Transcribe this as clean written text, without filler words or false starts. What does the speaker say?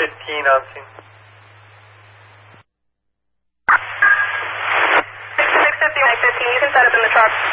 on scene. 650, 15, you can set up in the truck.